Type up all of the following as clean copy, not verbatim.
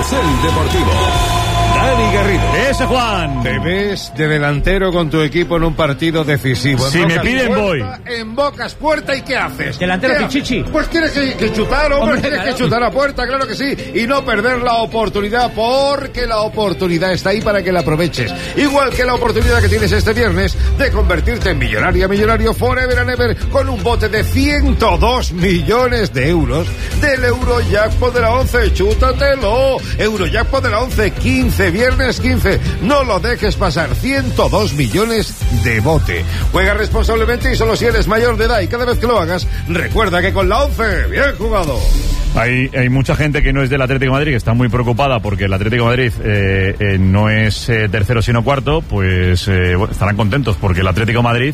es el Deportivo. Dani Garrido. Ese Juan. Te ves de delantero con tu equipo en un partido decisivo. Si me piden voy. Embocas puerta y ¿qué haces? Delantero Pichichi. Pues tienes que chutar, hombre, tienes que chutar a puerta, claro que sí. Y no perder la oportunidad, porque la oportunidad está ahí para que la aproveches. Igual que la oportunidad que tienes este viernes de convertirte en millonario forever and ever con un bote de 102 millones de euros del Eurojackpot de la 11. Chútatelo. Eurojackpot de la 11, 15, viernes 15. No lo dejes pasar. 102 millones de bote. Juega responsablemente y solo si eres mayor de edad. Y cada vez que lo hagas, recuerda que con la 11, bien jugado. Hay mucha gente que no es del Atlético de Madrid que está muy preocupada porque el Atlético de Madrid no es tercero sino cuarto. Pues bueno, estarán contentos porque el Atlético de Madrid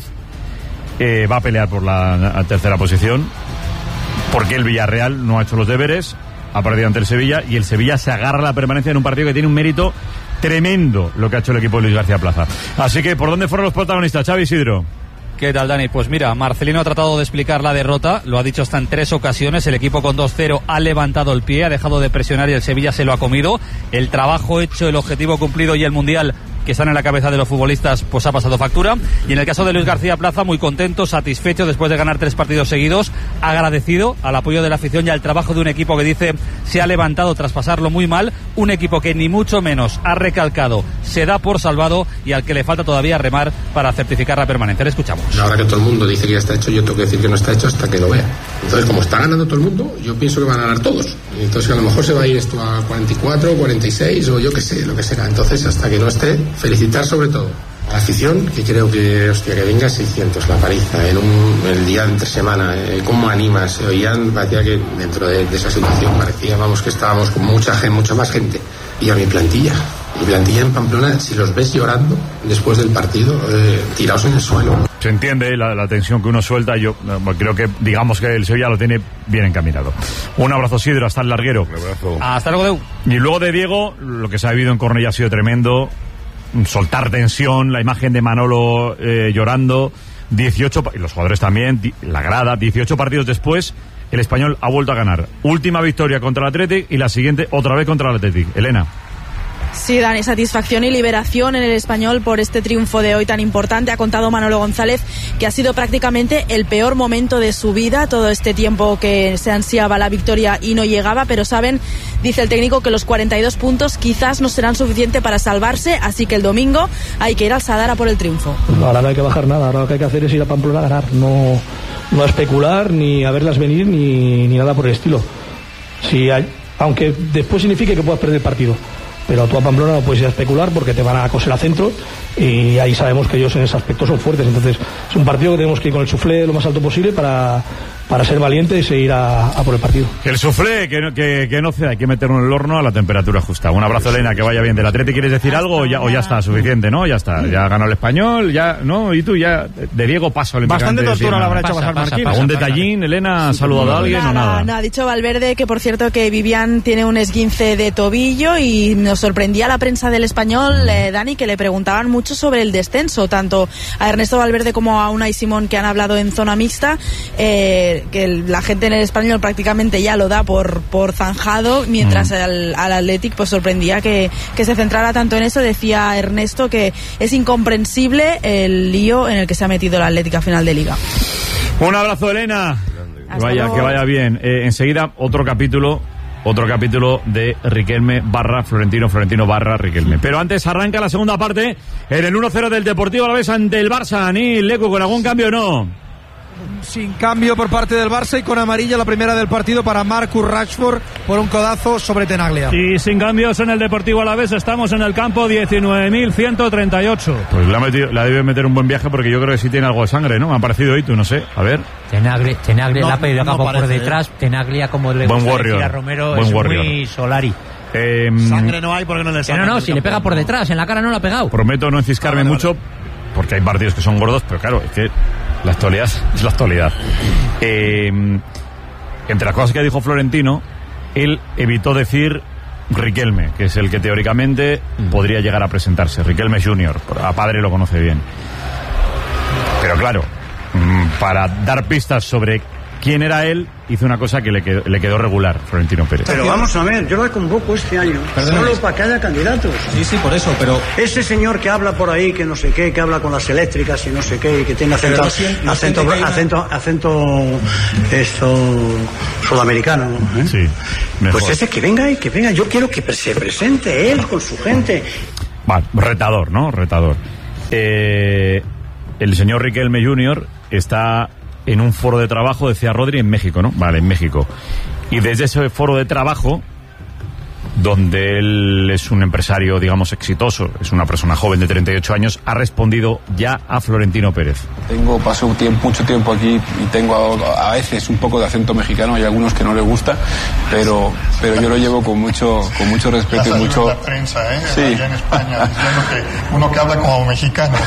va a pelear por la tercera posición, porque el Villarreal no ha hecho los deberes, ha perdido ante el Sevilla, y el Sevilla se agarra a la permanencia en un partido que tiene un mérito tremendo lo que ha hecho el equipo de Luis García Plaza. Así que, ¿por dónde fueron los protagonistas, Xavi Isidro? ¿Qué tal, Dani? Pues mira, Marcelino ha tratado de explicar la derrota, lo ha dicho hasta en 3 ocasiones, el equipo con 2-0 ha levantado el pie, ha dejado de presionar y el Sevilla se lo ha comido, el trabajo hecho, el objetivo cumplido y el Mundial que están en la cabeza de los futbolistas, pues ha pasado factura. Y en el caso de Luis García Plaza, muy contento, satisfecho después de ganar 3 partidos seguidos, agradecido al apoyo de la afición y al trabajo de un equipo que dice se ha levantado tras pasarlo muy mal, un equipo que ni mucho menos ha recalcado, se da por salvado y al que le falta todavía remar para certificar la permanencia. Le escuchamos. Ahora que todo el mundo dice que ya está hecho, yo tengo que decir que no está hecho hasta que lo vea. Entonces, como está ganando todo el mundo, yo pienso que van a ganar todos. Entonces, a lo mejor se va a ir esto a 44, 46 o yo qué sé, lo que será. Entonces, hasta que no esté, felicitar sobre todo a la afición, que creo que, hostia, que venga 600 la paliza en el día de entre semana, cómo anima, se oían, parecía que dentro de esa situación parecía, vamos, que estábamos con mucha más gente. Y a mi plantilla en Pamplona, si los ves llorando después del partido, tirados en el suelo. Se entiende la tensión que uno suelta. Yo creo que, digamos que el Sevilla lo tiene bien encaminado. Un abrazo, Sidro, hasta el larguero. Un abrazo. Hasta luego, Deu. Y luego de Diego, lo que se ha vivido en Cornellá ha sido tremendo. Soltar tensión, la imagen de Manolo llorando. 18, y los jugadores también, la grada. 18 partidos después, el Español ha vuelto a ganar. Última victoria contra el Athletic y la siguiente otra vez contra el Athletic. Elena. Sí, Dani, satisfacción y liberación en el Español por este triunfo de hoy tan importante. Ha contado Manolo González que ha sido prácticamente el peor momento de su vida, todo este tiempo que se ansiaba la victoria y no llegaba, pero saben, dice el técnico, que los 42 puntos quizás no serán suficientes para salvarse, así que el domingo hay que ir al Sadar por el triunfo. Ahora no hay que bajar nada, ahora lo que hay que hacer es ir a Pamplona a ganar, no a especular, ni a verlas venir, ni nada por el estilo. Aunque después signifique que puedas perder el partido. Pero tú a Pamplona no puedes ir a especular porque te van a coser a centro y ahí sabemos que ellos en ese aspecto son fuertes. Entonces es un partido que tenemos que ir con el suflé lo más alto posible para ser valientes e ir a por el partido. El suflé, que no ceda, hay que meterlo en el horno a la temperatura justa. Un abrazo, Elena, que vaya bien. ¿Del Atleti quieres decir algo o ya está suficiente, no? Ya está, ya ganó el Español, ya, ¿no? Y tú ya, de Diego paso al bastante tortura la habrá hecho pasar Martín. ¿Algún detallín, Elena? ¿Ha saludado a alguien o nada? No, ha dicho Valverde que, por cierto, que Vivian tiene un esguince de tobillo y nos sorprendía la prensa del Español, Dani, que le preguntaban mucho sobre el descenso, tanto a Ernesto Valverde como a Unai Simón, que han hablado en zona mixta, que la gente en el Español prácticamente ya lo da por zanjado, mientras al Athletic pues sorprendía que se centrara tanto en eso. Decía Ernesto que es incomprensible el lío en el que se ha metido el Athletic a final de liga. Un abrazo, Elena. Que vaya bien. Enseguida otro capítulo de Riquelme / Florentino / Riquelme. Pero antes arranca la segunda parte en el 1-0 del Deportivo Alavés ante el Barça. Ni Lecu, ¿con algún cambio o no? Sin cambio por parte del Barça y con amarilla la primera del partido para Marcus Rashford por un codazo sobre Tenaglia. Y sin cambios en el Deportivo Alavés, estamos en el campo 19.138. Pues la debe meter un buen viaje porque yo creo que sí tiene algo de sangre, ¿no? Me ha parecido hoy, tú no sé, a ver. Tenaglia la ha pedido a campo por detrás, Tenaglia, como le gusta decir a Romero, es muy Solari. Sangre no hay porque no le sale. No, si le pega por detrás, en la cara no la ha pegado. Prometo no enciscarme mucho porque hay partidos que son gordos, pero claro, es que la actualidad es la actualidad. Entre las cosas que dijo Florentino, él evitó decir Riquelme, que es el que teóricamente podría llegar a presentarse. Riquelme Junior, a padre lo conoce bien. Pero claro, para dar pistas sobre quién era él, hizo una cosa que le quedó regular, Florentino Pérez. Pero vamos a ver, yo la convoco este año solo para que haya candidatos. Sí, por eso, pero... Ese señor que habla por ahí, que no sé qué, que habla con las eléctricas y no sé qué, y que tiene acento sudamericano, ¿eh? Sí, mejor. Pues ese que venga, yo quiero que se presente él con su gente. Vale, retador, ¿no? Retador. El señor Riquelme Jr. está en un foro de trabajo, decía Rodri, en México, ¿no? Vale, en México. Y desde ese foro de trabajo, donde él es un empresario, digamos, exitoso, es una persona joven de 38 años, ha respondido ya a Florentino Pérez. Pasé mucho tiempo aquí y tengo a veces un poco de acento mexicano, hay algunos que no les gusta, pero yo lo llevo con mucho respeto y mucho... La prensa, ¿eh? Sí. Allá en España, diciendo que uno que habla como mexicano.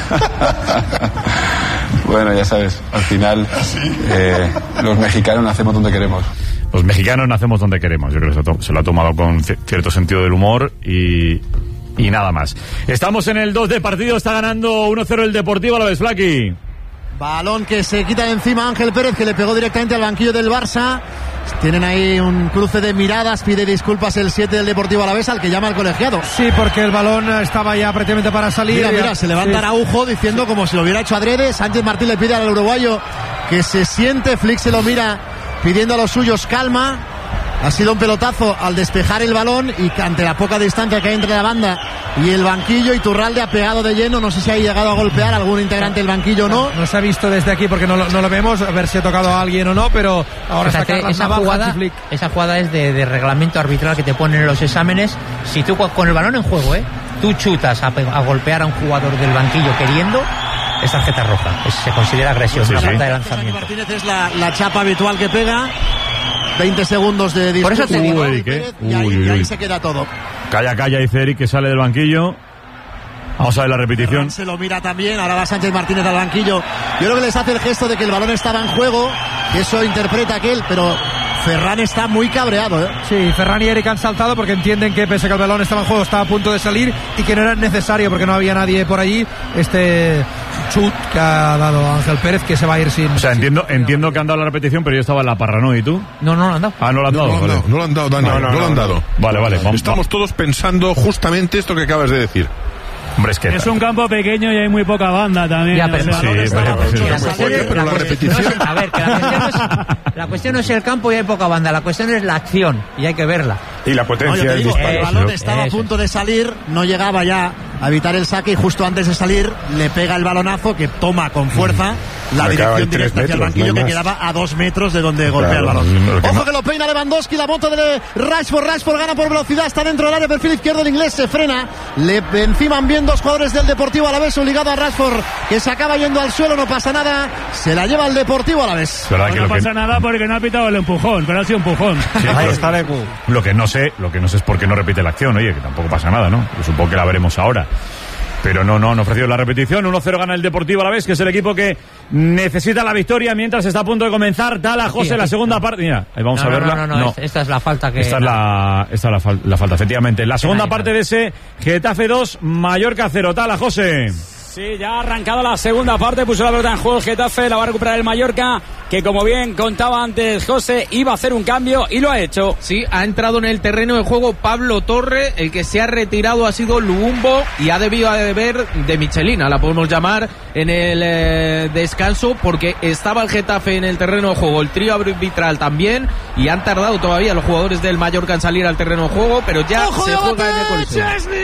Bueno, ya sabes, al final los mexicanos nacemos donde queremos. Los mexicanos nacemos donde queremos. Yo creo que se lo ha tomado con cierto sentido del humor y nada más. Estamos en el 2 de partido, está ganando 1-0 el Deportivo Alavés, Flaky. Balón que se quita de encima Ángel Pérez, que le pegó directamente al banquillo del Barça. Tienen ahí un cruce de miradas, pide disculpas el 7 del Deportivo Alavés al que llama al colegiado. Sí, porque el balón estaba ya prácticamente para salir. Mira, se levanta Araujo diciendo como si lo hubiera hecho adrede. Sánchez Martín le pide al uruguayo que se siente, Flick se lo mira pidiendo a los suyos calma. Ha sido un pelotazo al despejar el balón y ante la poca distancia que hay entre la banda y el banquillo, Iturralde ha pegado de lleno. No sé si ha llegado a golpear a algún integrante del banquillo o no. No se ha visto desde aquí porque no lo vemos, a ver si ha tocado a alguien o no, pero ahora esa jugada es de reglamento arbitral que te ponen en los exámenes. Si tú con el balón en juego, tú chutas a golpear a un jugador del banquillo queriendo, es tarjeta roja, se considera agresión, una falta de lanzamiento. Martínez es la chapa habitual que pega. 20 segundos de disputa. Por eso te digo, y ahí se queda todo. Calla, dice Eric, que sale del banquillo. Vamos a ver la repetición. Se lo mira también, ahora va Sánchez Martínez al banquillo. Yo creo que les hace el gesto de que el balón estaba en juego, que eso interpreta aquel, pero Ferran está muy cabreado, ¿eh? Sí, Ferran y Eric han saltado porque entienden que pese a que el balón estaba en juego, estaba a punto de salir y que no era necesario porque no había nadie por allí. Este chut que ha dado Ángel Pérez, que se va a ir sin... O sea, entiendo que han dado la repetición, pero yo estaba en la parra, ¿no? ¿Y tú? No lo han dado. Ah, no lo han dado. No lo han dado, Dani, no lo han dado. Vale. Estamos todos pensando justamente esto que acabas de decir. Hombre, es un campo pequeño y hay muy poca banda también. Ya, pero pero la repetición... A ver, que la cuestión no es el campo y hay poca banda, la cuestión es la acción y hay que verla. Y la potencia del disparo. El balón estaba a punto de salir, no llegaba ya a evitar el saque y justo antes de salir le pega el balonazo que toma con fuerza la dirección directa hacia el banquillo, que quedaba a 2 metros de donde golpea el balón. Ojo que lo peina Lewandowski, la moto de Rashford gana por velocidad, está dentro del área, perfil izquierdo, el inglés se frena, le enciman bien 2 jugadores del Deportivo Alavés, obligado a Rashford que se acaba yendo al suelo, no pasa nada, se la lleva el Deportivo Alavés. No pasa nada porque no ha pitado el empujón, pero ha sido empujón. Sí, ahí está lo que no sé es por qué no repite la acción, oye, que tampoco pasa nada, ¿no? Yo supongo que la veremos ahora. Pero no han ofrecido la repetición. 1-0 gana el Deportivo Alavés, que es el equipo que necesita la victoria mientras está a punto de comenzar. Tala José, la segunda parte. Mira, ahí vamos a verla. No. Esta es la falta que... Esta es la falta, efectivamente. La segunda parte de ese Getafe 2, Mallorca 0. Tala José. Sí, ya ha arrancado la segunda parte, puso la pelota en juego el Getafe, la va a recuperar el Mallorca, que como bien contaba antes José, iba a hacer un cambio y lo ha hecho. Sí, ha entrado en el terreno de juego Pablo Torre, el que se ha retirado ha sido Luumbo y ha debido de ver de Michelina, la podemos llamar en el descanso, porque estaba el Getafe en el terreno de juego, el trío arbitral también, y han tardado todavía los jugadores del Mallorca en salir al terreno de juego, pero ya se juega en el Coliseo.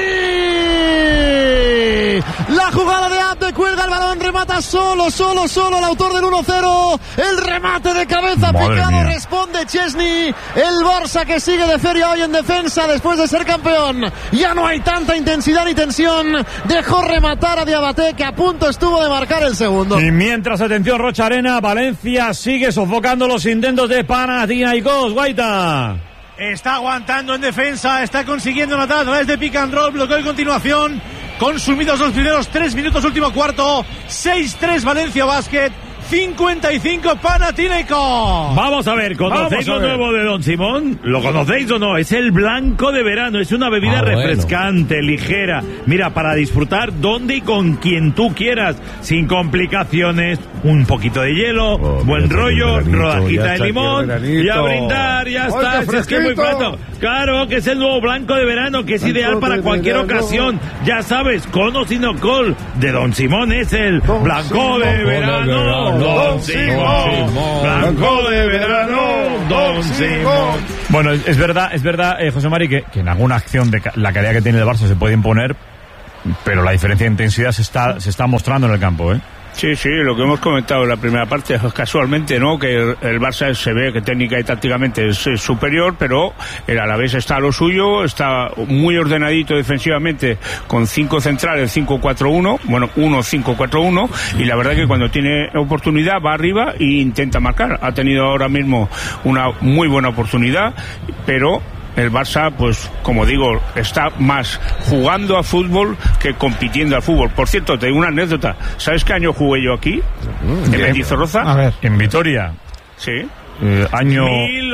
La jugada de Abde, cuelga el balón, remata solo el autor del 1-0, el remate de cabeza picado, responde Chesney, el Barça que sigue de feria hoy en defensa después de ser campeón, ya no hay tanta intensidad ni tensión, dejó rematar a Diabaté, que a punto estuvo de marcar el segundo. Y mientras, atención, Rocha Arena, Valencia sigue sofocando los intentos de Panathinaikos. Guaita está aguantando en defensa, está consiguiendo anotar a través de pick and roll, bloqueo y continuación. Consumidos los primeros 3 minutos, último cuarto. 6-3 Valencia Basket, 55 Panathinaikos. Vamos a ver, ¿conocéis lo nuevo de Don Simón? ¿Lo conocéis o no? Es el blanco de verano, es una bebida refrescante, ligera. Mira, para disfrutar donde y con quien tú quieras, sin complicaciones, un poquito de hielo, buen rollo, rodajita de limón y a brindar, ya está. Es que es muy pronto. Claro, que es el nuevo blanco de verano, que es ideal para cualquier ocasión. Ya sabes, con o sin alcohol, de Don Simón es el blanco de verano. Don Simón, blanco de verano, Don Simón. Bueno, es verdad, José Mari, que en alguna acción de la calidad que tiene el Barça se puede imponer, pero la diferencia de intensidad se está mostrando en el campo, ¿eh? Sí, lo que hemos comentado en la primera parte, casualmente, ¿no? Que el Barça se ve que técnica y tácticamente es superior, pero el Alavés está a lo suyo, está muy ordenadito defensivamente, con 5 centrales, 5-4-1, bueno, 1-5-4-1, y la verdad que cuando tiene oportunidad va arriba e intenta marcar. Ha tenido ahora mismo una muy buena oportunidad, pero el Barça, pues como digo, está más jugando a fútbol que compitiendo al fútbol. Por cierto, te digo una anécdota. ¿Sabes qué año jugué yo aquí? En Mendizorroza. A ver, en Vitoria. Sí. Año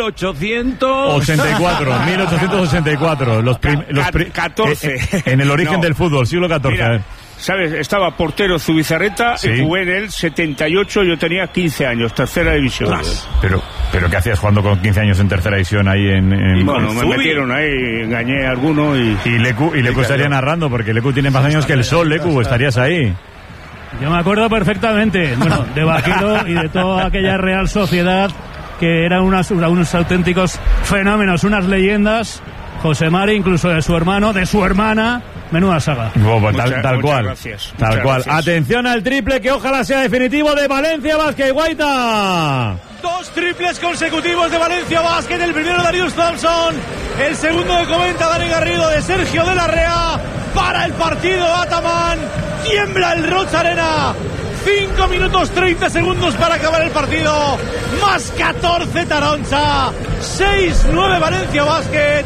1884. 14. En el origen del fútbol, siglo XIV. Mira, ¿sabes? Estaba portero Zubizarreta, y jugué en el 78, yo tenía 15 años, tercera división. Pero ¿qué hacías jugando con 15 años en tercera división ahí en bueno, me metieron ahí, engañé a alguno y Lecu estaría narrando, porque Lecu tiene más años que el sol, Lecu, estarías ahí. Yo me acuerdo perfectamente, bueno, de Vaquero y de toda aquella Real Sociedad, que eran unos auténticos fenómenos, unas leyendas. José Mari, incluso de su hermano, de su hermana. Menuda saga. Tal cual. Gracias. Tal cual. Gracias. Atención al triple, que ojalá sea definitivo, de Valencia Basket. Guaita. 2 triples consecutivos de Valencia Basket. El primero Darius Thompson, el segundo de comenta Dani Garrido, de Sergio de la Rea. Para el partido Ataman. Tiembla el Roig Arena. 5 minutos 30 segundos para acabar el partido. Más 14 Taroncha. 6-9 Valencia Basket.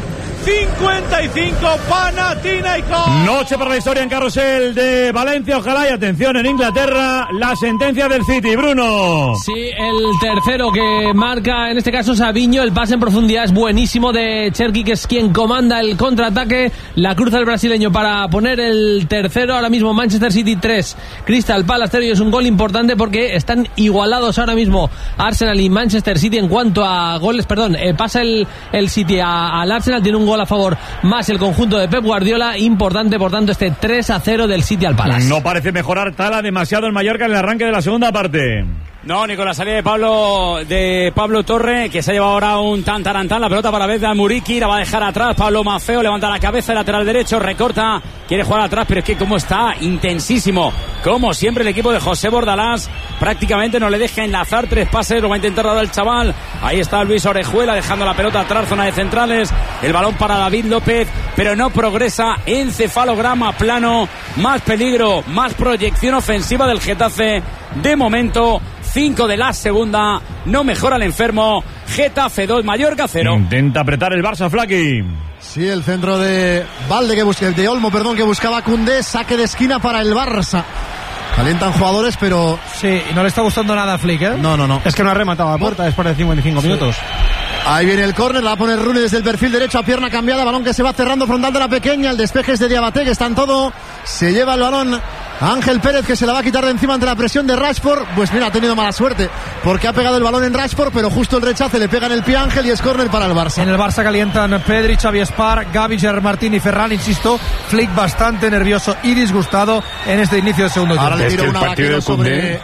55 Panathinaikos. Noche para la historia en carrusel de Valencia, ojalá, y atención en Inglaterra, la sentencia del City, Bruno. Sí, el tercero que marca, en este caso Savinho, el pase en profundidad es buenísimo de Cherki, que es quien comanda el contraataque, la cruza el brasileño para poner el tercero. Ahora mismo Manchester City 3, Crystal Palace 0, y es un gol importante porque están igualados ahora mismo Arsenal y Manchester City en cuanto a goles. Pasa el City al Arsenal, tiene un gol a favor más el conjunto de Pep Guardiola. Importante, por tanto, este 3-0 del City al Palace. No parece mejorar Tala demasiado el Mallorca en el arranque de la segunda parte. No, ni con la salida de Pablo Torre, que se ha llevado ahora un tantarantán, la pelota para Vedda Muriqui, la va a dejar atrás. Pablo Maffeo levanta la cabeza, lateral derecho, recorta, quiere jugar atrás, pero es que como está intensísimo, como siempre el equipo de José Bordalás, prácticamente no le deja enlazar 3 pases, lo va a intentar dar el chaval. Ahí está Luis Orejuela dejando la pelota atrás, zona de centrales, el balón para David López, pero no progresa. Encefalograma plano, más peligro, más proyección ofensiva del Getafe. De momento 5 de la segunda, no mejora el enfermo. Getafe 2, Mallorca 0. Intenta apretar el Barça, Flaky. Sí, el centro de Olmo, que buscaba Koundé, saque de esquina para el Barça. Calientan jugadores, pero... Sí, no le está gustando nada a Flick, ¿eh? No. Es que no ha rematado a puerta después de 55 minutos. Ahí viene el córner, la va a poner Rooney desde el perfil derecho a pierna cambiada, balón que se va cerrando frontal de la pequeña, el despeje es de Diabaté, que está en todo, se lleva el balón a Ángel Pérez, que se la va a quitar de encima ante la presión de Rashford. Pues mira, ha tenido mala suerte, porque ha pegado el balón en Rashford, pero justo el rechace le pega en el pie a Ángel y es córner para el Barça. En el Barça calientan Pedri, Xavi Espar, Gavi, Gerard Martín y Ferran, insisto, Flick bastante nervioso y disgustado en este inicio del segundo tiempo. Ahora le tiro una Vaquero sobre...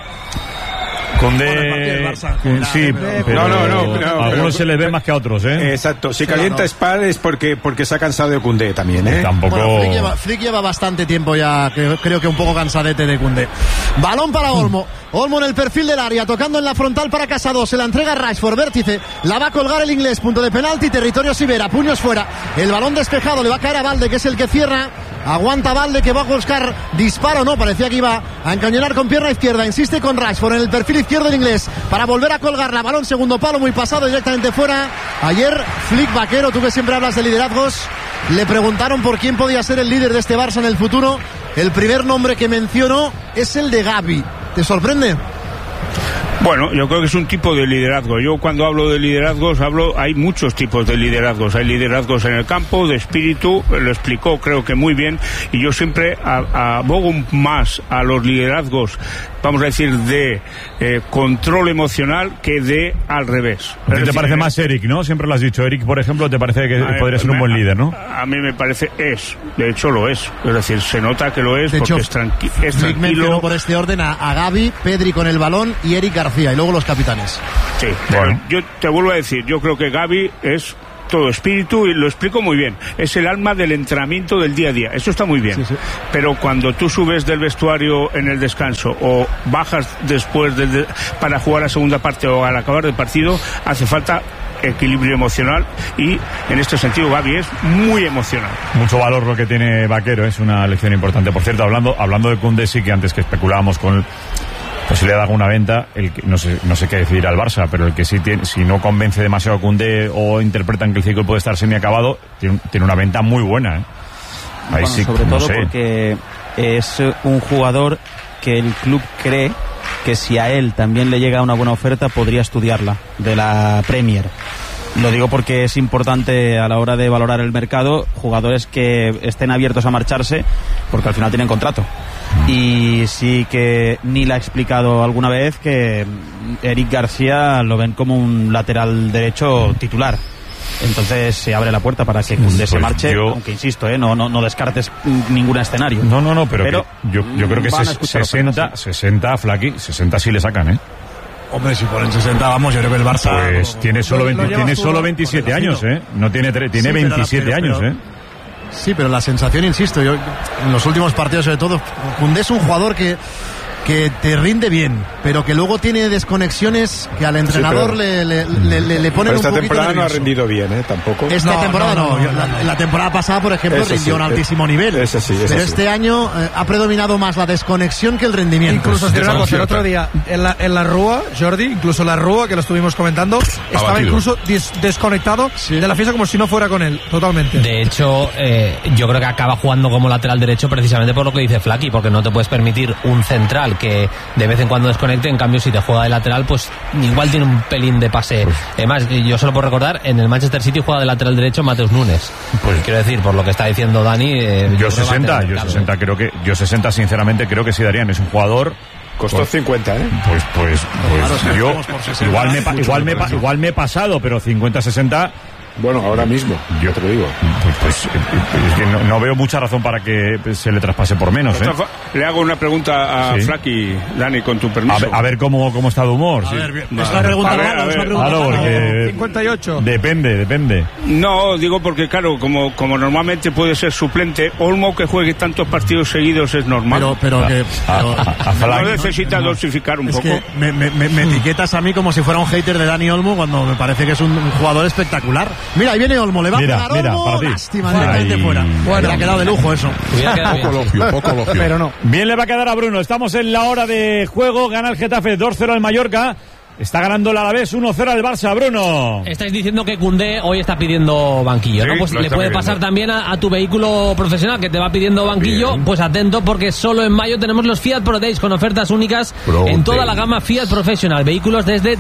Koundé, sí, pero a algunos se les ve más que a otros, ¿eh? Exacto, si calienta Spal es porque se ha cansado de Koundé también, ¿eh? Tampoco... Bueno, Flick lleva bastante tiempo ya, creo que un poco cansadete de Koundé. Balón para Olmo en el perfil del área, tocando en la frontal para Casado, se la entrega Rashford, vértice, la va a colgar el inglés, punto de penalti, territorio Sibera, puños fuera, el balón despejado, le va a caer a Valde, que es el que cierra. Aguanta Valde, que va a buscar disparo, no, parecía que iba a encañonar con pierna izquierda, insiste con Rashford en el perfil izquierdo del inglés, para volver a colgarla, balón segundo palo, muy pasado, directamente fuera. Ayer Flick, Vaquero, tú que siempre hablas de liderazgos, le preguntaron por quién podía ser el líder de este Barça en el futuro. El primer nombre que mencionó es el de Gavi. ¿Te sorprende? Bueno, yo creo que es un tipo de liderazgo. Yo cuando hablo de liderazgos, hay muchos tipos de liderazgos. Hay liderazgos en el campo, de espíritu, lo explicó creo que muy bien, y yo siempre abogo más a los liderazgos, vamos a decir, de control emocional que de al revés. ¿A ti te parece más Eric, no? Siempre lo has dicho. Eric, por ejemplo, ¿te parece que podría ser un buen líder, no? A mí me parece de hecho lo es. Es decir, se nota que lo es, de porque hecho, es tranquilo. Por este orden a Gavi, Pedri con el balón y Eric García, y luego los capitanes. Sí, bueno. Yo te vuelvo a decir, yo creo que Gavi es todo espíritu, y lo explico muy bien, es el alma del entrenamiento del día a día, eso está muy bien, sí. Pero cuando tú subes del vestuario en el descanso o bajas después para jugar la segunda parte o al acabar del partido, hace falta equilibrio emocional, y en este sentido Gavi es muy emocional. Mucho valor lo que tiene Vaquero, es una lección importante. Por cierto, hablando de Koundé, sí, que antes que especulábamos con posibilidad de alguna venta, no sé qué decidir al Barça, pero el que sí tiene, si no convence demasiado a Koundé o interpretan que el ciclo puede estar semiacabado, tiene una venta muy buena, ¿eh? Ahí sí, sobre todo porque es un jugador que el club cree que si a él también le llega una buena oferta podría estudiarla, de la Premier. Lo digo porque es importante a la hora de valorar el mercado, jugadores que estén abiertos a marcharse, porque al final tienen contrato. Y sí que Neil ha explicado alguna vez que Eric García lo ven como un lateral derecho titular. Entonces se abre la puerta para que Koundé se marche, aunque insisto, no descartes ningún escenario. No, pero yo creo que 60 Flaky, 60 sí le sacan, ¿eh? Hombre, si ponen 60, vamos, yo creo que el Barça... Pues tiene solo 27 años, ¿eh? No tiene 27 años, ¿eh? Sí, pero la sensación, insisto, yo en los últimos partidos sobre todo, Koundé es un jugador que te rinde bien, pero que luego tiene desconexiones que al entrenador le ponen un poquito esta temporada nervioso. No ha rendido bien, tampoco. Esta temporada no. La temporada pasada, por ejemplo, rindió un altísimo nivel. Pero este año ha predominado más la desconexión que el rendimiento. Incluso el otro día en la Rúa, Jordi, incluso la Rúa, que lo estuvimos comentando, estaba incluso desconectado de la fiesta como si no fuera con él, totalmente. De hecho, yo creo que acaba jugando como lateral derecho precisamente por lo que dice Flaky, porque no te puedes permitir un central que de vez en cuando desconecte. En cambio, si te juega de lateral, pues igual tiene un pelín de pase. Además, yo solo puedo recordar, en el Manchester City juega de lateral derecho Mateus Nunes. Pues quiero decir, por lo que está diciendo Dani, yo 60 sinceramente creo que sí darían. Es un jugador. Costó 50, ¿eh? Pues yo igual me he pasado, pero 50-60. Bueno, ahora mismo, yo te lo digo. Pues es que no veo mucha razón para que se le traspase por menos, ¿eh? Le hago una pregunta a Flaky, Dani, con tu permiso. A ver cómo está de humor. A ver, es una pregunta claro, porque 58. Depende. No, digo porque, claro, como normalmente puede ser suplente, Olmo que juegue tantos partidos seguidos es normal. Pero no necesita dosificar un poco. Que me etiquetas a mí como si fuera un hater de Dani Olmo, cuando me parece que es un jugador espectacular. Mira, ahí viene Olmo, le va a pegar Olmo, para ti. Lástima, directamente fuera. Bueno, le ha quedado de lujo eso. Poco elogio. Pero no. Bien le va a quedar a Bruno. Estamos en la hora de juego. Gana el Getafe 2-0 al Mallorca. Está ganando el Alavés 1-0 al Barça, Bruno. Estáis diciendo que Koundé hoy está pidiendo banquillo, ¿no? Pues le puede pasar también a tu vehículo profesional que te va pidiendo banquillo. Pues atento, porque solo en mayo tenemos los Fiat Pro Days con ofertas únicas en toda la gama Fiat Professional. Vehículos desde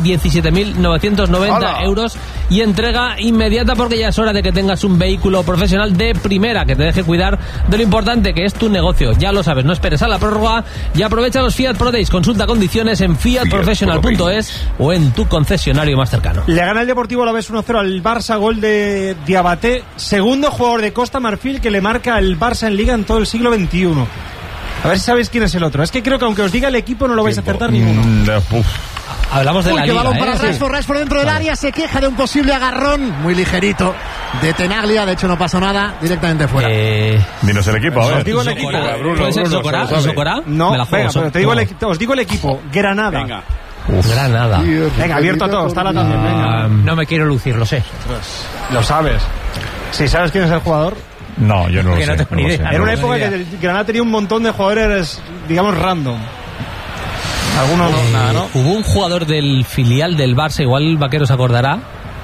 17.990 euros y entrega inmediata, porque ya es hora de que tengas un vehículo profesional de primera que te deje cuidar de lo importante que es tu negocio. Ya lo sabes, no esperes a la prórroga y aprovecha los Fiat Pro Days. Consulta condiciones en fiatprofessional.es o en tu concesionario más cercano. Le gana el Deportivo Alavés 1-0 al Barça, gol de Diabaté, segundo jugador de Costa Marfil que le marca el Barça en Liga en todo el siglo XXI. A ver si sabéis quién es el otro. Es que creo que aunque os diga el equipo no lo vais a acertar ninguno. Hablamos de la Liga, balón para Rashford dentro del área, se queja de un posible agarrón muy ligerito de Tenaglia, de hecho no pasa nada, directamente fuera. Dinos el equipo, a ver. Os digo el equipo. ¿Puede ser Socorá? No, venga, pero os digo el equipo. Granada. Venga. Granada. Venga, abierto a todo, está la también. Venga. No me quiero lucir, lo sé. Lo sabes. Si sabes quién es el jugador. No, yo no lo sé. No tengo ni idea. Era una época que el Granada tenía un montón de jugadores, digamos, random. Algunos nada, ¿no? Hubo un jugador del filial del Barça, igual Vaquero se acordará.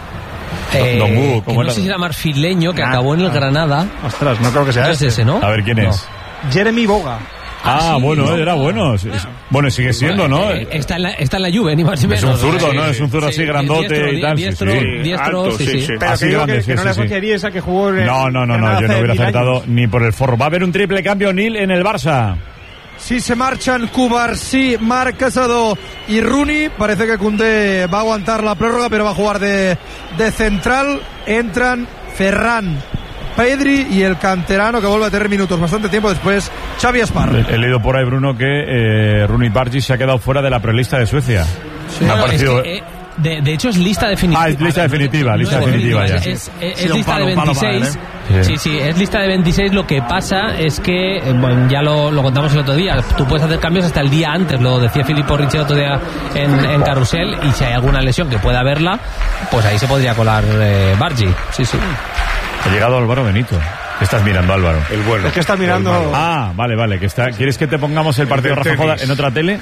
No sé si era marfileño, que acabó en el Granada. Ostras, no creo que sea ese, ¿no? A ver, ¿quién es? Jeremy Boga. bueno, era bueno. Bueno, sigue siendo, ¿no? Está en la Juve, ni más ni menos. Es un zurdo, ¿no? Es un zurdo así grandote y tal. Diestro, sí. Pero así que digo grande, que no le asociarías a que jugó en No, yo no hubiera acertado ni por el forro. Va a haber un triple cambio, Nil, en el Barça. Sí, se marchan Cubarsí, Marc Casado y Rooney. Parece que Koundé va a aguantar la prórroga, pero va a jugar de central. Entran Ferran, Pedri y el canterano que vuelve a tener minutos bastante tiempo después, Xavi Esparra. He leído por ahí, Bruno, que Rooney Bargi se ha quedado fuera de la prelista de Suecia. Sí. Me ha parecido... De hecho es lista definitiva. Es lista definitiva ya. Es lista de 26. Sí, es lista de 26. Lo que pasa es que, bueno, ya lo contamos el otro día, tú puedes hacer cambios hasta el día antes, lo decía Filippo Ricci el otro día en Carrusel, y si hay alguna lesión que pueda haberla, pues ahí se podría colar Bargi. Sí. Ha llegado Álvaro Benito. ¿Qué estás mirando, Álvaro? El bueno. Es que estás mirando... Vale. ¿Quieres que te pongamos el partido de Rafa Joda en otra tele?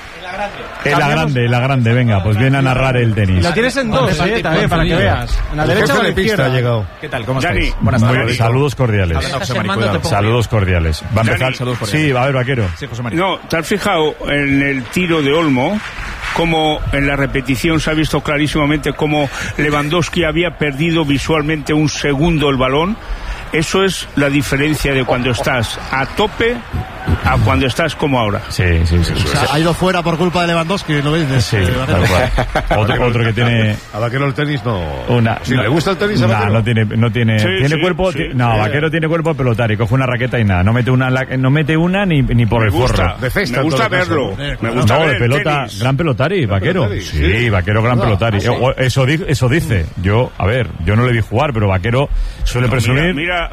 En la grande, venga, pues viene a narrar el tenis. Lo tienes en dos, también, para que veas. En la derecha o en la izquierda ha llegado. ¿Qué tal? ¿Cómo Dani, estáis? Buenas tardes. Saludos cordiales. Saludos cordiales. Va a empezar. Sí, va a haber, Vaquero. Sí, José María. No, ¿te has fijado en el tiro de Olmo? Como en la repetición se ha visto clarísimamente cómo Lewandowski había perdido visualmente un segundo el balón. Eso es la diferencia de cuando estás a tope a cuando estás como ahora. Sí. O sea, ha ido fuera por culpa de Lewandowski, ¿lo ves? Sí, tal cual. Otro que tiene... A Vaquero el tenis no... ¿Le gusta el tenis a Vaquero? No tiene... ¿Tiene cuerpo? Sí. Vaquero tiene cuerpo de pelotario, coge una raqueta y nada. No mete una ni por el forro. Me gusta verlo. Me gusta ver de pelota, tenis. Gran pelotari, Vaquero. Sí, Vaquero gran pelotari. Eso dice. Yo no le vi jugar, pero Vaquero suele presumir... Mira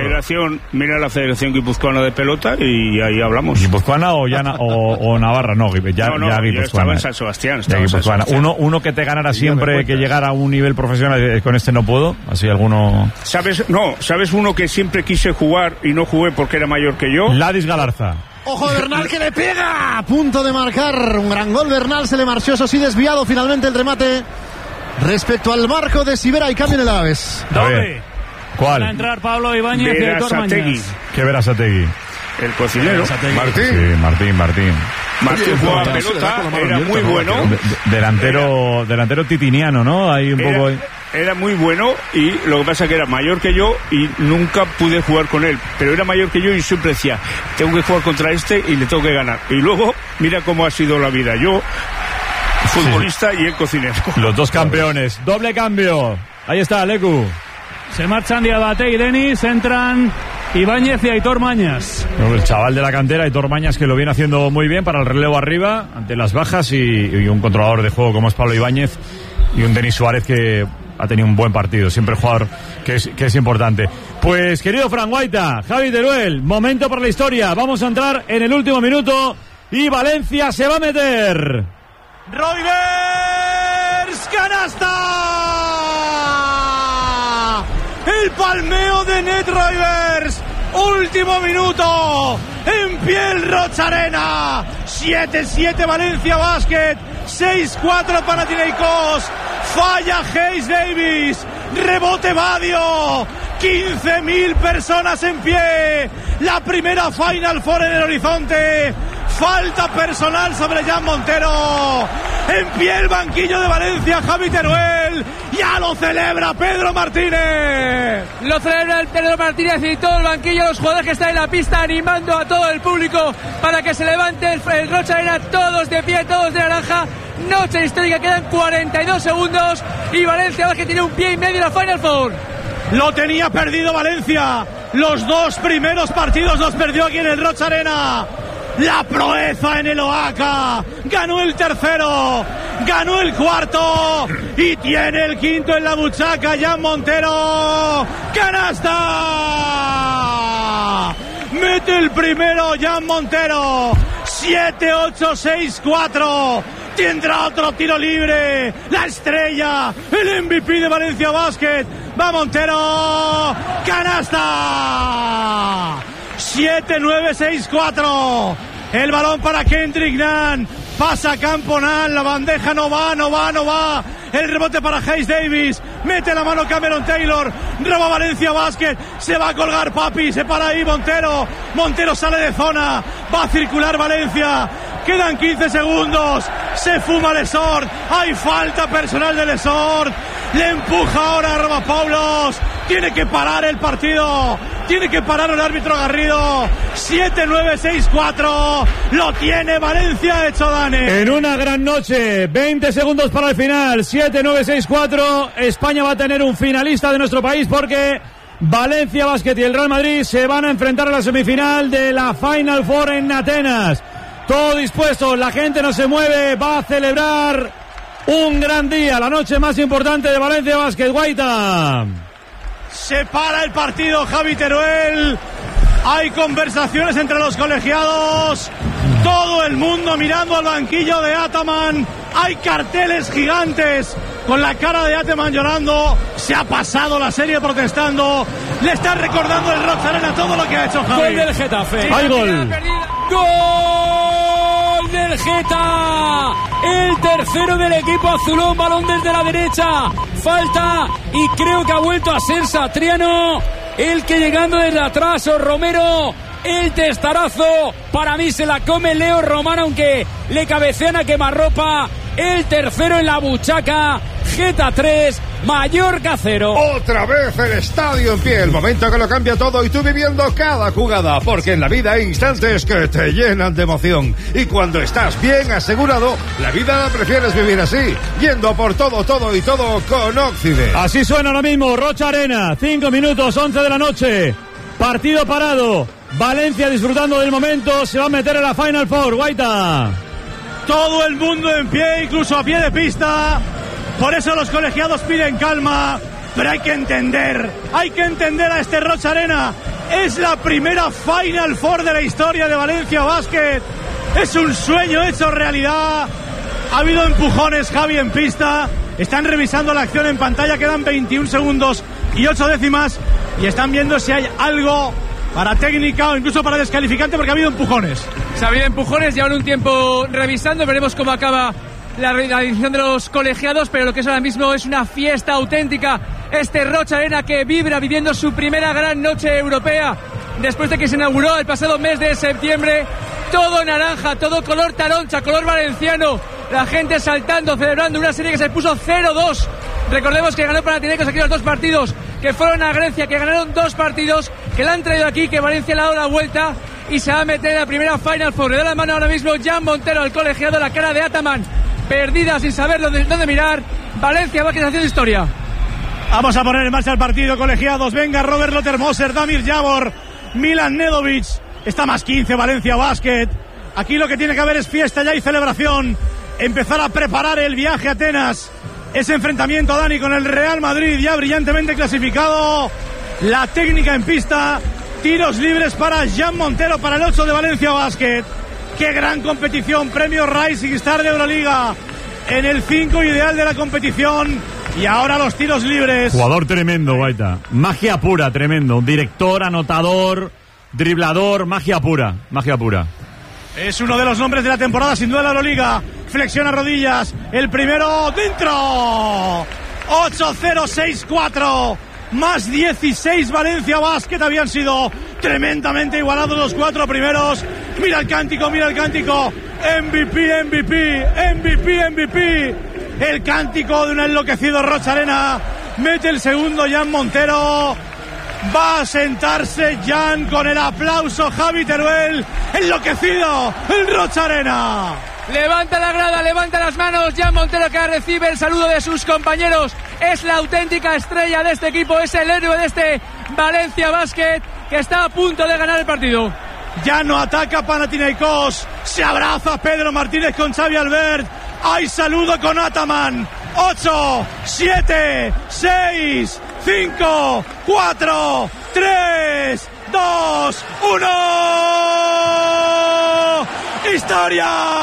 la Federación Guipuzcoana de Pelota y ahí hablamos. ¿Guipuzcoana o Navarra? No, ya Guipuzcoana. Estaba en San Sebastián. Uno que te ganara siempre, que llegara a un nivel profesional, con este no puedo. Así alguno... ¿Sabes uno que siempre quise jugar y no jugué porque era mayor que yo? Ladis Galarza. Ojo de Bernal que le pega. A punto de marcar un gran gol. Bernal se le marchó, eso sí, desviado finalmente el remate respecto al marco de Sibera y cambio en el Alavés. ¿Cuál? Para entrar Pablo Ibáñez y Aitor Mañas. ¿Qué Berasategui? El cocinero. Martín. Sí, Martín. Martín jugaba pelota, era muy bueno. Delantero titiniano, ¿no? Hay un poco... Era muy bueno y lo que pasa es que era mayor que yo y nunca pude jugar con él. Pero era mayor que yo y siempre decía, tengo que jugar contra este y le tengo que ganar. Y luego, mira cómo ha sido la vida. Yo, futbolista y el cocinero. Los dos campeones. Doble cambio. Ahí está, Lecu. Se marchan Diabate y Denis, entran Ibáñez y Aitor Mañas. El chaval de la cantera, Aitor Mañas, que lo viene haciendo muy bien para el relevo arriba, ante las bajas, y un controlador de juego como es Pablo Ibáñez, y un Denis Suárez que ha tenido un buen partido, siempre el jugador que es importante. Pues, querido Fran Guaita, Javi Teruel, momento para la historia. Vamos a entrar en el último minuto y Valencia se va a meter. Roivers, canasta. El palmeo de Net Roivers. Último minuto. En pie el Rocha Arena. 7-7 Valencia Basket. 6-4 Panathinaikos. Falla Hayes Davis. Rebote Badio. 15.000 personas en pie. La primera Final Four en el horizonte. Falta personal sobre Jan Montero. En pie el banquillo de Valencia, Javi Teruel. Ya lo celebra Pedro Martínez. Lo celebra el Pedro Martínez y todo el banquillo, los jugadores que están en la pista animando a todo el público para que se levante el Rocha Arena, todos de pie, todos de naranja. Noche histórica, quedan 42 segundos y Valencia que tiene un pie y medio en la Final Four. Lo tenía perdido Valencia. Los dos primeros partidos los perdió aquí en el Rocha Arena. La proeza en el Oaxaca. Ganó el tercero. Ganó el cuarto. Y tiene el quinto en la buchaca. Jan Montero. ¡Canasta! Mete el primero Jan Montero. 7-8-6-4. Tendrá otro tiro libre. La estrella. El MVP de Valencia Basket. Va Montero. ¡Canasta! 7-9-6-4. El balón para Kendrick Nunn. Pasa Campo Nunn. La bandeja no va. el rebote para Hayes Davis, mete la mano Cameron Taylor, roba Valencia Basket, se va a colgar Papi, se para ahí Montero sale de zona, va a circular Valencia, quedan 15 segundos, se fuma Lesort, hay falta personal de Lesort, le empuja ahora a Rovapaulos, tiene que parar el partido, tiene que parar el árbitro Garrido. 7-9-6-4, lo tiene Valencia hecho, Dani. En una gran noche, 20 segundos para el final, 7-9-6-4, España va a tener un finalista de nuestro país porque Valencia Basket y el Real Madrid se van a enfrentar a la semifinal de la Final Four en Atenas. Todo dispuesto, la gente no se mueve, va a celebrar un gran día, la noche más importante de Valencia Basket. Guaita. Se para el partido, Javi Teruel. Hay conversaciones entre los colegiados. Todo el mundo mirando al banquillo de Ataman. Hay carteles gigantes con la cara de Ataman llorando. Se ha pasado la serie protestando. Le está recordando el Rock Arena todo lo que ha hecho Javi. Gol del Getafe. ¡Hay gol! ¡Gol del Geta! El tercero del equipo azulón, balón desde la derecha. Falta y creo que ha vuelto a ser Satriano el que llegando desde atrás, o Romero. El testarazo, para mí se la come Leo Román, aunque le cabecean a quemarropa. El tercero en la buchaca. Geta 3, Mallorca 0. Otra vez el estadio en pie, el momento que lo cambia todo y tú viviendo cada jugada, porque en la vida hay instantes que te llenan de emoción y cuando estás bien asegurado, la vida la prefieres vivir así, yendo por todo y todo con Occident. Así suena ahora mismo Rocha Arena, 5 minutos, 11 de la noche, partido parado, Valencia disfrutando del momento, se va a meter en la Final Four. Guaita. Todo el mundo en pie, incluso a pie de pista. Por eso los colegiados piden calma, pero hay que entender a este Rocha Arena. Es la primera Final Four de la historia de Valencia Basket. Es un sueño hecho realidad. Ha habido empujones, Javi, en pista. Están revisando la acción en pantalla, quedan 21 segundos y 8 décimas. Y están viendo si hay algo para técnica o incluso para descalificante, porque ha habido empujones. Se ha habido empujones, llevan un tiempo revisando, veremos cómo acaba la edición de los colegiados, pero lo que es ahora mismo es una fiesta auténtica. Este Rocha Arena que vibra viviendo su primera gran noche europea después de que se inauguró el pasado mes de septiembre. Todo naranja, todo color taroncha, color valenciano. La gente saltando, celebrando una serie que se puso 0-2. Recordemos que ganó Panathinaikos aquí los dos partidos, que fueron a Grecia, que ganaron 2 partidos, que la han traído aquí, que Valencia le ha dado la vuelta y se va a meter en la primera Final Four. Le da la mano ahora mismo Jan Montero, el colegiado, la cara de Ataman perdida, sin saber dónde mirar. Valencia va a quedar haciendo historia. Vamos a poner en marcha el partido, colegiados. Venga, Robert Lotermoser, Damir Javor, Milan Nedovic. Está más 15 Valencia Basket. Aquí lo que tiene que haber es fiesta ya y celebración. Empezar a preparar el viaje a Atenas. Ese enfrentamiento, Dani, con el Real Madrid, ya brillantemente clasificado. La técnica en pista. Tiros libres para Jan Montero, para el 8 de Valencia Basket. ¡Qué gran competición! Premio Rising Star de Euroliga en el 5 ideal de la competición. Y ahora los tiros libres. Jugador tremendo, Guaita. Magia pura, tremendo. Director, anotador, driblador, magia pura. Magia pura. Es uno de los nombres de la temporada, sin duda, la Euroliga. Flexiona rodillas. El primero dentro. 8-0-6-4. Más 16 Valencia Basket. Habían sido tremendamente igualados los 4 primeros. Mira el cántico, mira el cántico. MVP, MVP, MVP, MVP. El cántico de un enloquecido Rocha Arena. Mete el segundo Jan Montero. Va a sentarse Jan con el aplauso. Javi Teruel, enloquecido el Rocha Arena. Levanta la grada, levanta las manos. Jan Montero, que recibe el saludo de sus compañeros. Es la auténtica estrella de este equipo. Es el héroe de este Valencia Basket, que está a punto de ganar el partido. Ya no ataca Panathinaikos. Se abraza Pedro Martínez con Xavi Albert. Hay saludo con Ataman. 8, 7, 6, 5, 4, 3, 2, 1. ¡Historia!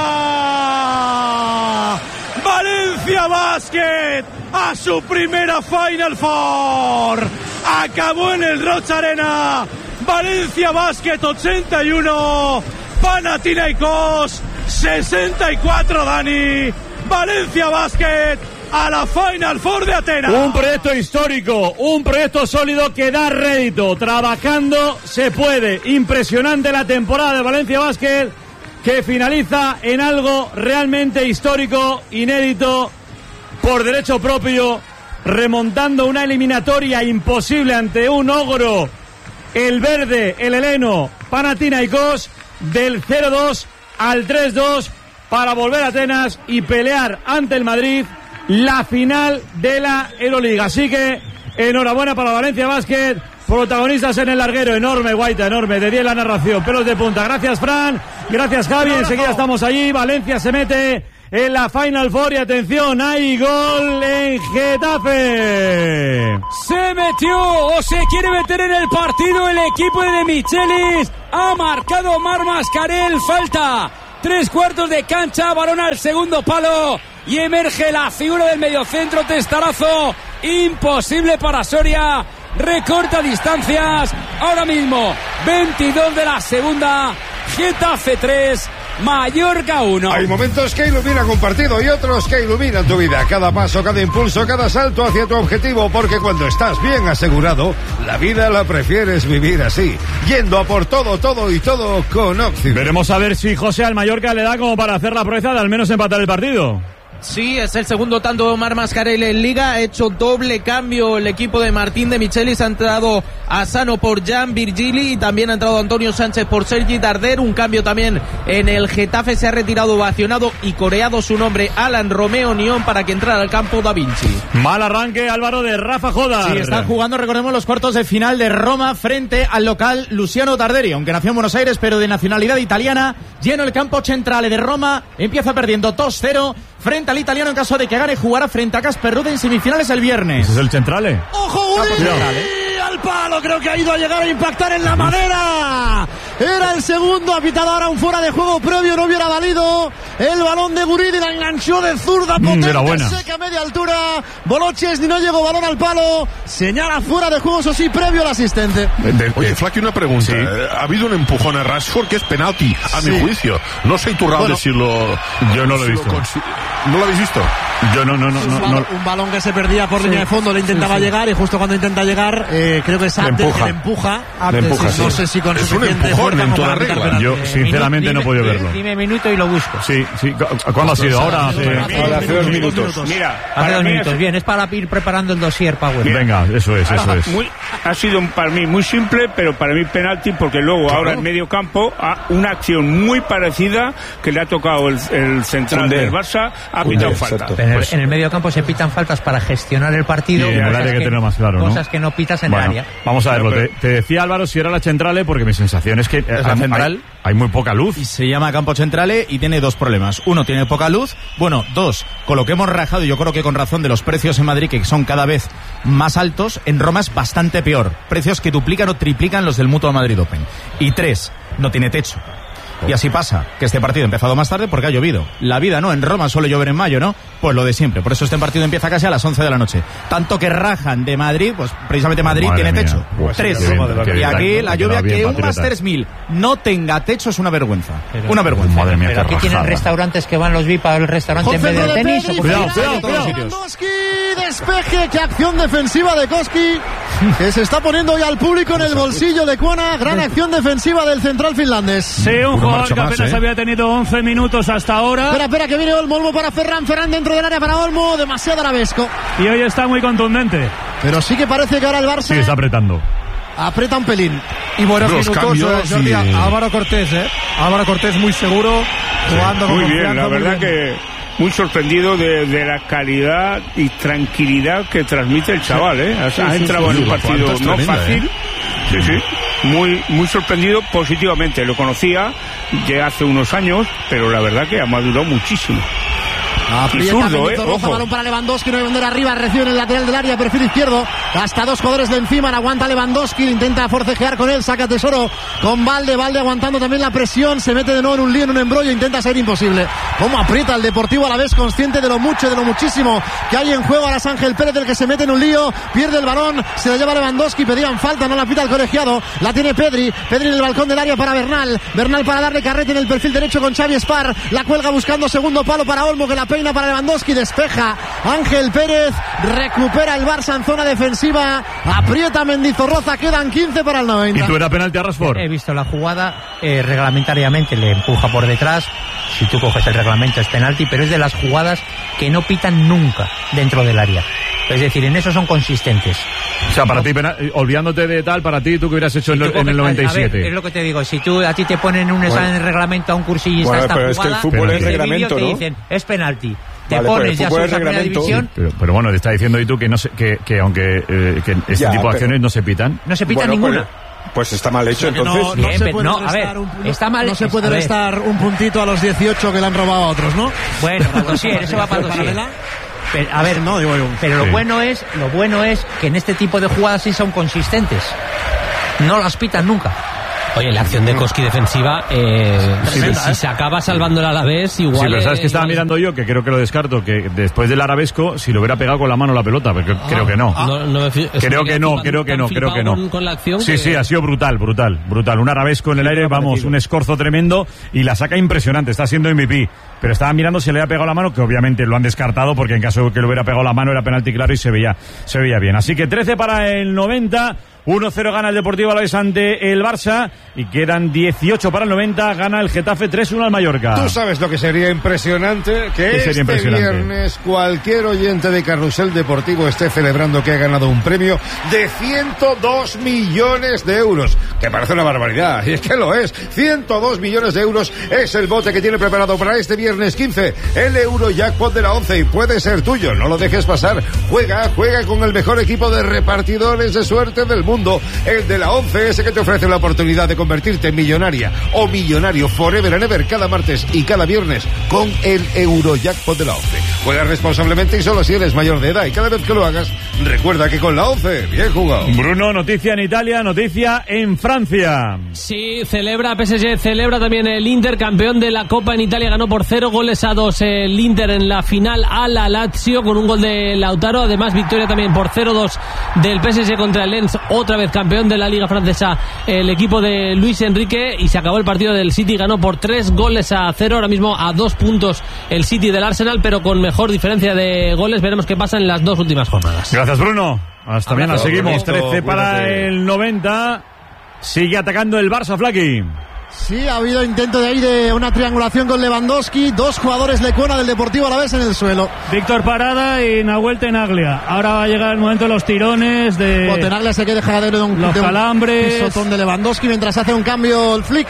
Valencia Basket a su primera Final Four. Acabó en el Rocha Arena. Valencia Basket 81. Panathinaikos 64, Dani. Valencia Basket a la Final Four de Atenas. Un proyecto histórico, un proyecto sólido que da rédito. Trabajando se puede. Impresionante la temporada de Valencia Basket, que finaliza en algo realmente histórico, inédito, por derecho propio, remontando una eliminatoria imposible ante un ogro, el verde, el heleno, Panathinaikos, del 0-2 al 3-2, para volver a Atenas y pelear ante el Madrid la final de la Euroliga. Así que enhorabuena para Valencia Basket, protagonistas en el larguero. Enorme, Guaita, enorme, de 10 la narración, pelos de punta. Gracias, Fran, gracias, Javi, enseguida estamos allí. Valencia se mete en la Final Four y atención, hay gol en Getafe. Se metió o se quiere meter en el partido el equipo de Michelis. Ha marcado Marc Mascarell, falta 3/4 de cancha, balón al segundo palo y emerge la figura del mediocentro, testarazo imposible para Soria, recorta distancias. Ahora mismo 22 de la segunda, Getafe 3, Mallorca 1. Hay momentos que iluminan un partido y otros que iluminan tu vida. Cada paso, cada impulso, cada salto hacia tu objetivo, porque cuando estás bien asegurado, la vida la prefieres vivir así, yendo a por todo, todo y todo con Occident. Veremos a ver si José al Mallorca le da como para hacer la proeza de al menos empatar el partido. Sí, es el segundo tanto de Marc Mascarell en Liga. Ha hecho doble cambio el equipo de Martín de Michelis. Ha entrado Asano por Jan Virgili y también ha entrado Antonio Sánchez por Sergi Darder. Un cambio también en el Getafe. Se ha retirado, ovacionado y coreado su nombre Alan Romeo Nión para que entrara al campo Da Vinci. Mal arranque, Álvaro, de Rafa Jodar. Sí, están jugando, recordemos, los cuartos de final de Roma frente al local Luciano Tarderi, aunque nació en Buenos Aires pero de nacionalidad italiana. Lleno el campo Centrale de Roma, empieza perdiendo 2-0 frente al italiano. En caso de que gane, jugará frente a Casper Ruud en semifinales el viernes. ¿Ese es el Centrale? ¡Ojo, Guridi! Al palo, creo que ha ido a llegar a impactar en la madera. Era el segundo, ha pitado ahora un fuera de juego previo, no hubiera valido. El balón de Guridi, la enganchó de zurda potente, seca a media altura. Boloches, ni no llegó balón al palo. Señala fuera de juego, eso sí, previo al asistente. Oye, Flaqui, una pregunta. Sí. Ha habido un empujón a Rashford que es penalti, a mi juicio. No sé tu Raúl si lo... Yo no lo he visto. ¿No lo habéis visto? Yo no. Un balón que se perdía por línea de fondo, le intentaba llegar y justo cuando intenta llegar, creo que es Abdel que le empuja. No sé si con suficiente fuerza en toda regla. Yo sinceramente no he podido verlo. Dime minuto y lo busco. Sí. ¿Cuándo ha sido? Ahora hace 2 minutos. Mira, hace 2 minutos. Bien, es para ir preparando el dossier, Power. Venga, eso es. Ha sido para mí muy simple, pero para mí penalti, porque luego ahora en medio campo una acción muy parecida que le ha tocado el central del Barça, ha pitado falta. En el medio campo se pitan faltas para gestionar el partido. Y en el área hay que tenerlo más claro, ¿no? Cosas que no pitas en el área. Vamos a verlo. Te decía, Álvaro, si era la Centrale, porque mi sensación es que hay muy poca luz. Y se llama campo Centrale y tiene 2 problemas. Uno, tiene poca luz. Bueno, 2, con lo que hemos rajado, yo creo que con razón, de los precios en Madrid, que son cada vez más altos, en Roma es bastante peor. Precios que duplican o triplican los del Mutua Madrid Open. Y 3, no tiene techo. Y así pasa, que este partido ha empezado más tarde porque ha llovido. La vida, ¿no? En Roma suele llover en mayo, ¿no? Pues lo de siempre. Por eso este partido empieza casi a las 11 de la noche. Tanto que rajan de Madrid, pues precisamente Madrid tiene techo. 3. Y aquí la lluvia, que un Masters 1000 no tenga techo es una vergüenza. Una vergüenza. Madre mía, pero aquí tienen restaurantes que van los VIP al restaurante en vez del tenis. Cuidado. Despeje, qué acción defensiva de Koski, que se está poniendo ya al público en el bolsillo de Kuona. Gran acción defensiva del central finlandés. Sí, un jugador que apenas había tenido 11 minutos hasta ahora. Espera, que viene Olmo para Ferran dentro del área para Olmo, demasiado arabesco. Y hoy está muy contundente. Pero sí que parece que ahora el Barça... Sí, está apretando. Aprieta un pelín. Y buenos minutos, Jordi, Álvaro Cortés, Álvaro Cortés muy seguro, jugando con muy confianza. Bien, la verdad que muy sorprendido de la calidad y tranquilidad que transmite el chaval, ha entrado en un partido no fácil. Sí. Muy sorprendido positivamente. Lo conocía ya hace unos años, pero la verdad que ha madurado muchísimo. Aprieta, zurdo, roja, balón para Lewandowski, no hay bandera arriba, recibe en el lateral del área, perfil izquierdo, hasta 2 jugadores de encima, aguanta Lewandowski, intenta forcejear con él, saca Tesoro con Valde aguantando también la presión, se mete de nuevo en un lío, en un embrollo, intenta ser imposible. Cómo aprieta el Deportivo Alavés, consciente de lo mucho, de lo muchísimo que hay en juego. Ahora es Ángel Pérez el que se mete en un lío, pierde el balón, se la lleva Lewandowski, pedían falta, no la pita el colegiado, la tiene Pedri en el balcón del área para Bernal para darle carrete en el perfil derecho con Xavi Espar, la cuelga buscando segundo palo para Olmo, que la peina para Lewandowski, despeja Ángel Pérez, recupera el Barça en zona defensiva, aprieta Mendizorroza, quedan 15 para el 90. ¿Y tú era penalti a Rashford? He visto la jugada, reglamentariamente le empuja por detrás, si tú coges el reglamento es penalti, pero es de las jugadas que no pitan nunca dentro del área. Es decir, en eso son consistentes. O sea, para ti, olvidándote de tal, para ti, ¿tú qué hubieras hecho en el 97? A ver, es lo que te digo, si a ti te ponen un examen de reglamento a un cursillista esta pero jugada, es que el fútbol es reglamento, te ¿no? dicen, es penalti. Te Vale, pones ya sobre la primera división. Sí, pero bueno, te está diciendo y tú que no se, que aunque que este tipo de acciones no se pitan. No se pitan ninguna. Pues está mal hecho, entonces. No se puede restar un puntito a los 18 que le han robado a otros, ¿no? Bueno, para el dossier, eso va para el dossier. Pero, a ver, no, digo, pero lo bueno es que en este tipo de jugadas sí son consistentes. No las pitan nunca. Oye, la acción de Koski defensiva, si se acaba salvando el Alavés, igual. Sí, pero sabes que estaba mirando yo, que creo que lo descarto, que después del arabesco, si lo hubiera pegado con la mano la pelota, porque creo que no. Creo que no. Con la acción sí, ha sido brutal. Un arabesco en el aire, vamos, un escorzo tremendo y la saca impresionante, está siendo MVP. Pero estaba mirando si le había pegado la mano, que obviamente lo han descartado, porque en caso de que le hubiera pegado la mano era penalti claro y se veía bien. Así que 13 para el 90. 1-0 gana el Deportivo Alavés ante el Barça y quedan 18 para el 90, gana el Getafe 3-1 al Mallorca. ¿Tú sabes lo que sería impresionante? Que este viernes cualquier oyente de Carrusel Deportivo esté celebrando que ha ganado un premio de 102 millones de euros, que parece una barbaridad, y es que lo es. 102 millones de euros es el bote que tiene preparado para este viernes 15, el Eurojackpot de la 11, y puede ser tuyo, no lo dejes pasar. Juega con el mejor equipo de repartidores de suerte del mundo, el de la 11, ese que te ofrece la oportunidad de convertirte en millonaria o millonario forever and ever cada martes y cada viernes con el Eurojackpot de la 11. Juega responsablemente y solo si eres mayor de edad, y cada vez que lo hagas, recuerda que con la 11, bien jugado. Bruno, noticia en Italia, noticia en Francia. Sí, celebra PSG, celebra también el Inter, campeón de la Copa en Italia, ganó por 0-2 el Inter en la final a la Lazio con un gol de Lautaro, además victoria también por 0-2 del PSG contra el Lens, otra vez campeón de la Liga Francesa el equipo de Luis Enrique, y se acabó el partido del City, ganó por 3-0, ahora mismo a 2 puntos el City del Arsenal, pero con mejor diferencia de goles. Veremos qué pasa en las 2 últimas jornadas. Gracias, Bruno. Hasta mañana, seguimos. 13 para el 90. Sigue atacando el Barça, Flaky. Sí, ha habido intento de ahí de una triangulación con Lewandowski, 2 jugadores Lecuona del Deportivo Alavés en el suelo. Víctor Parada y Nahuel Tenaglia. Ahora va a llegar el momento de los tirones de... Tenaglia se queda dejadero de un calambres. Pisotón de Lewandowski mientras hace un cambio el Flick.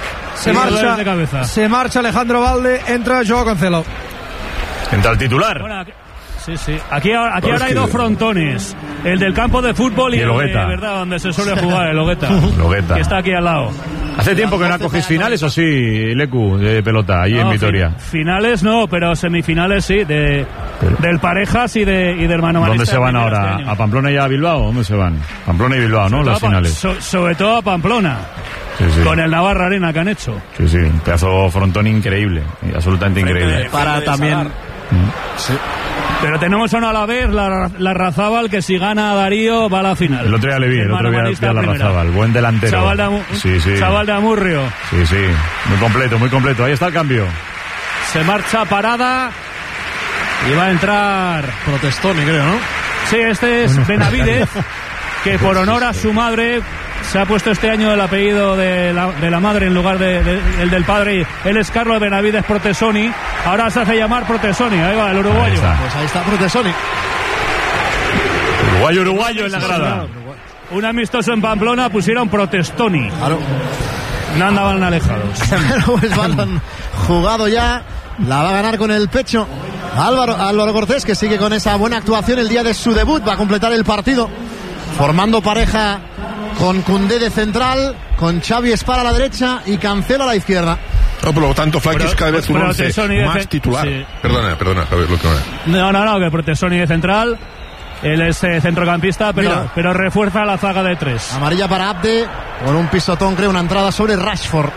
Se marcha Alejandro Valde, entra Joao Cancelo. Entra el titular. Bueno, sí. Aquí ahora hay 2 frontones. El del campo de fútbol y el de verdad, donde se suele jugar, el Logueta. Que está aquí al lado. ¿Hace tiempo que no coges finales o sí, Lecu, de pelota, ahí en Vitoria? Finales no, pero semifinales sí, del Parejas y del Mano Manista. ¿Dónde se van ahora? ¿A Pamplona y a Bilbao? ¿Dónde se van? Pamplona y Bilbao, ¿no? Las finales. Sobre todo a Pamplona. Sí. Con el Navarra Arena que han hecho. Sí, un pedazo frontón increíble, absolutamente increíble. Para también... Sí. Pero tenemos uno a la vez, la Razábal, que si gana Darío va a la final. El otro día le vi, a la Razábal, buen delantero. Chaval de Amurrio. Sí, muy completo. Ahí está el cambio. Se marcha Parada y va a entrar Protestoni, creo, ¿no? Sí, este es Benavidez, que por honor a su madre se ha puesto este año el apellido de la madre en lugar el del padre. Él es Carlos Benavidez Protesoni. Ahora se hace llamar Protesoni. Ahí va el uruguayo. Ahí está Protesoni. Uruguayo en la grada. Un amistoso en Pamplona pusieron Protestoni. Claro. No andaban alejados. El balón jugado ya. La va a ganar con el pecho Álvaro Cortés, que sigue con esa buena actuación el día de su debut. Va a completar el partido formando pareja con Koundé de central, con Xavi Espar a la derecha y Cancelo a la izquierda. No, por lo tanto, Flaky es cada vez un 11 más titular. Sí. Perdona, Javier, lo que No, que Protesoni de central, Él es centrocampista, pero refuerza la zaga de 3. Amarilla para Abde, con un pisotón, creo, una entrada sobre Rashford.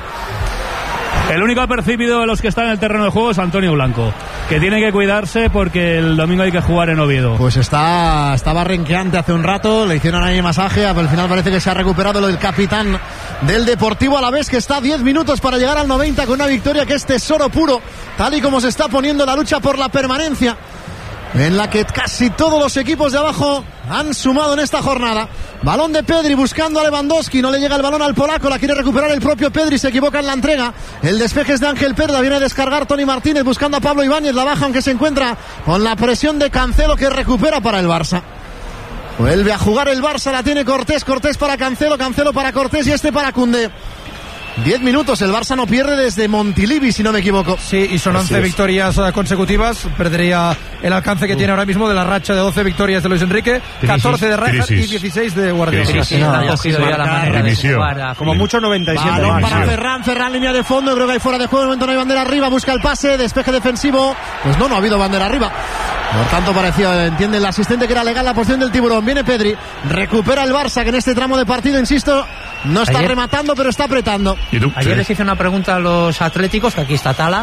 El único apercibido de los que están en el terreno de juego es Antonio Blanco, que tiene que cuidarse porque el domingo hay que jugar en Oviedo. Pues estaba renqueante hace un rato, le hicieron ahí masaje, pero al final parece que se ha recuperado lo del capitán del Deportivo Alavés, que está a 10 minutos para llegar al 90 con una victoria que es tesoro puro, tal y como se está poniendo la lucha por la permanencia, en la que casi todos los equipos de abajo han sumado en esta jornada. Balón de Pedri buscando a Lewandowski, no le llega el balón al polaco, la quiere recuperar el propio Pedri, se equivoca en la entrega. El despeje es de Ángel Perda, viene a descargar Toni Martínez buscando a Pablo Ibáñez, la baja aunque se encuentra con la presión de Cancelo, que recupera para el Barça. Vuelve a jugar el Barça, la tiene Cortés para Cancelo, Cancelo para Cortés y este para Koundé. 10 minutos, el Barça no pierde desde Montilivi, si no me equivoco. Sí, y son 11 victorias consecutivas. Perdería el alcance que tiene ahora mismo de la racha de 12 victorias de Luis Enrique, 14 de Rijkaard y 16 de Guardiola. Como mucho 97. Balón para Ferran, línea de fondo, creo que hay fuera de juego, de momento no hay bandera arriba, busca el pase, despeje defensivo. Pues no ha habido bandera arriba. Por tanto, parecía, entiende el asistente, que era legal la posición del Tiburón. Viene Pedri, recupera el Barça, que en este tramo de partido, insisto, no está rematando, pero está apretando. Ayer les hice una pregunta a los atléticos, que aquí está Tala,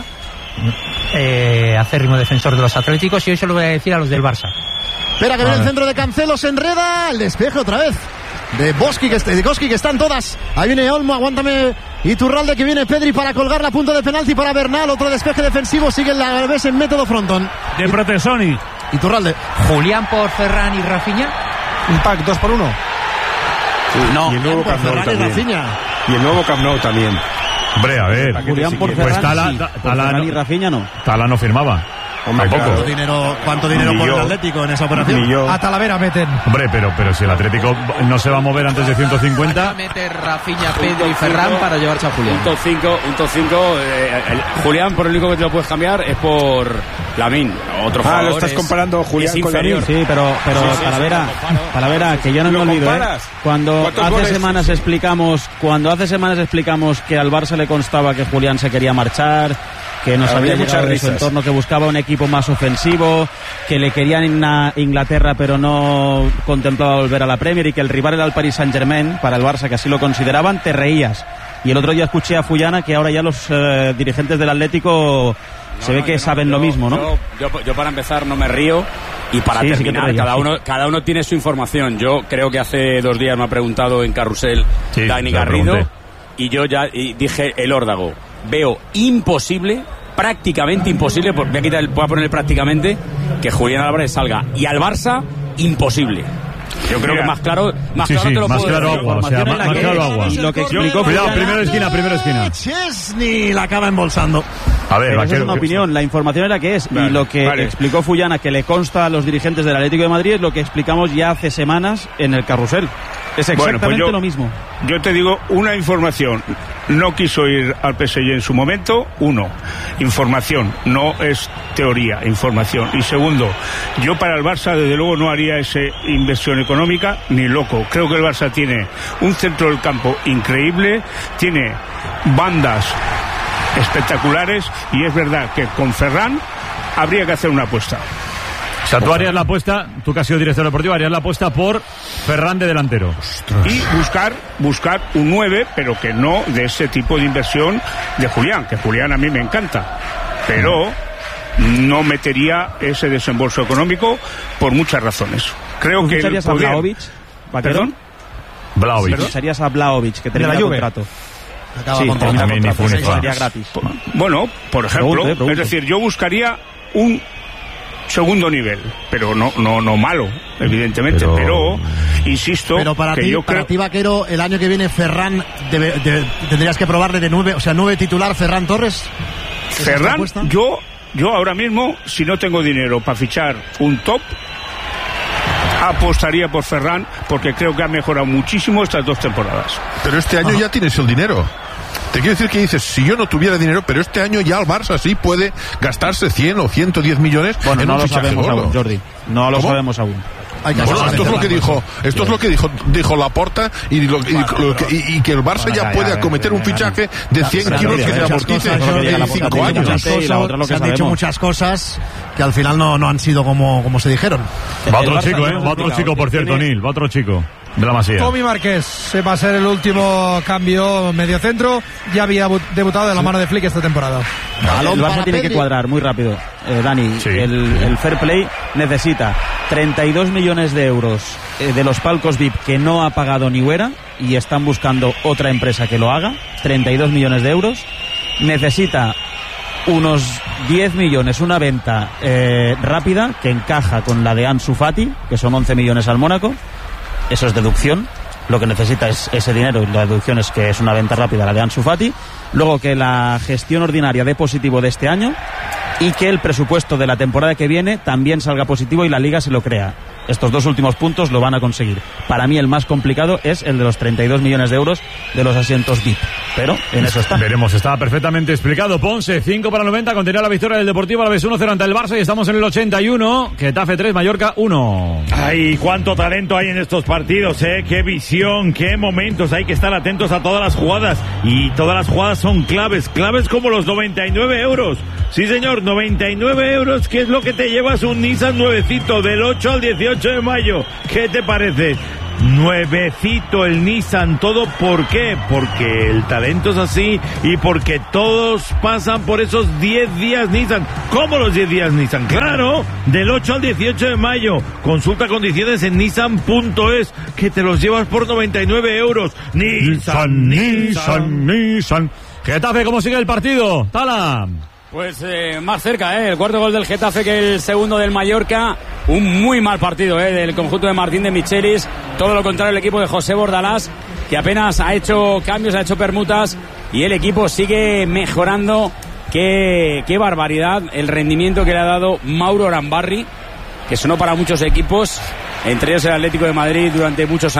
acérrimo defensor de los atléticos, y hoy se lo voy a decir a los del Barça. Espera que viene el centro de Cancelo, se enreda, el despeje otra vez de Koski, que están todas. Ahí viene Olmo, aguántame Iturralde, que viene Pedri para colgar la punta de penalti para Bernal, otro despeje defensivo, sigue el Alavés en método frontón. De Protesoni. Iturralde. Julián por Ferran y Rafinha. Un pack 2 por 1. Sí, no, y el nuevo Camp Nou también. Y el nuevo Camp Nou también. Hombre, a ver. Julián por pues Tala y Rafinha no. Tala no firmaba. Hombre, tampoco. ¿Cuánto dinero por el Atlético en esa operación? A Talavera meten. Hombre, pero si el Atlético no se va a mover antes de 150. Mete Rafinha, Pedro y Ferran para llevarse a Julián. Un top 5. Julián, por el único que te lo puedes cambiar es por Lamine. Otro jugador. Lo estás comparando Julián con Lamine. Sí, pero Talavera, que yo no me olvido, Cuando hace semanas explicamos que al Barça le constaba que Julián se quería marchar, que nos había llegado de su entorno, que buscaba un equipo más ofensivo, que le querían en Inglaterra pero no contemplaba volver a la Premier, y que el rival era el Paris Saint-Germain para el Barça, que así lo consideraban, te reías. Y el otro día escuché a Fullana que ahora ya los dirigentes del Atlético se ve que saben lo mismo, ¿no? Yo para empezar no me río, y para terminar, cada uno tiene su información. Yo creo que hace 2 días me ha preguntado en Carrusel Dani Garrido, y yo ya dije el órdago. Veo imposible, prácticamente imposible, voy a poner prácticamente, que Julián Álvarez salga. Y al Barça, imposible. Yo creo que más claro te lo más puedo claro decir. agua, más claro agua. Y lo que explicó Cuidado, primera esquina. Chesney la acaba embolsando. A ver, esa es una opinión, la información es la que es. Y lo que explicó Fullana, que le consta a los dirigentes del Atlético de Madrid, es lo que explicamos ya hace semanas en el Carrusel. Es exactamente lo mismo. Yo te digo una información. No quiso ir al PSG en su momento. 1, información, no es teoría, información. Y segundo, yo para el Barça desde luego no haría esa inversión económica ni loco. Creo que el Barça tiene un centro del campo increíble, tiene bandas espectaculares, y es verdad que con Ferran habría que hacer una apuesta. O sea, tú harías la apuesta, tú que has sido director deportivo, harías la apuesta por Ferran de delantero. Ostras. Y buscar un 9, pero que no de ese tipo de inversión de Julián, que Julián a mí me encanta, pero no metería ese desembolso económico por muchas razones. Creo que ¿Ficharías a Vlahovic? ¿Perdón? Vlahovic. ¿Ficharías a Vlahovic, que termina contrato? Sería gratis. Bueno, por ejemplo, es decir, yo buscaría un segundo nivel, pero no malo, evidentemente, pero insisto, pero para que ti, yo creo... para ti, Vaquero, el año que viene Ferran tendrías que probarle de 9, o sea, 9 titular Ferran Torres. Ferran, yo ahora mismo, si no tengo dinero para fichar un top, apostaría por Ferran, porque creo que ha mejorado muchísimo estas 2 temporadas. Pero este año ya tienes el dinero. Te quiero decir que dices, si yo no tuviera dinero, pero este año ya el Barça sí puede gastarse 100 o 110 millones en no un lo fichaje sabemos gordo. aún, Jordi. No lo sabemos aún. Bueno, esto es lo que dijo, dijo Laporta y que el Barça ya puede acometer un fichaje de 100 kilos que se amortice en 5 años. Se han dicho muchas cosas que al final no han sido como se dijeron. Va otro chico, va otro chico, por cierto, Nil, va otro chico de la Masía. Tommy Márquez se va a ser el último cambio mediocentro. Ya había debutado de la mano de Flick esta temporada. El Barça tiene que cuadrar muy rápido, Dani. Sí. El Fair Play necesita 32 millones de euros de los palcos VIP que no ha pagado ni Huera y están buscando otra empresa que lo haga. 32 millones de euros. Necesita unos 10 millones, una venta rápida que encaja con la de Ansu Fati, que son 11 millones al Mónaco. Eso es deducción. Lo que necesita es ese dinero y la deducción es que es una venta rápida, la de Ansu Fati. Luego que la gestión ordinaria dé positivo de este año y que el presupuesto de la temporada que viene también salga positivo y la Liga se lo crea. Estos dos últimos puntos lo van a conseguir. Para mí el más complicado es el de los 32 millones de euros de los asientos VIP. Pero en eso está. Veremos, está perfectamente explicado. Ponce, 5 para 90, continúa la victoria del Deportivo Alavés 1-0 ante el Barça y estamos en el 81. Getafe 3, Mallorca 1. Ay, cuánto talento hay en estos partidos, qué visión, qué momentos. Hay que estar atentos a todas las jugadas y todas las jugadas son claves como los 99 euros. Sí, señor, 99 euros, que es lo que te llevas un Nissan nuevecito del 8 al 18 de mayo. ¿Qué te parece? Nuevecito el Nissan, ¿todo por qué? Porque el talento es así y porque todos pasan por esos 10 días Nissan. ¿Cómo los 10 días Nissan? Claro, del 8 al 18 de mayo. Consulta condiciones en nissan.es, que te los llevas por 99 euros. Nissan. Getafe, ¿cómo sigue el partido? Tala. Pues más cerca, el cuarto gol del Getafe que el segundo del Mallorca. Un muy mal partido del conjunto de Martín de Michelis. Todo lo contrario el equipo de José Bordalás, que apenas ha hecho cambios, ha hecho permutas y el equipo sigue mejorando. Qué barbaridad el rendimiento que le ha dado Mauro Arambarri, que sonó para muchos equipos, entre ellos el Atlético de Madrid durante muchos años.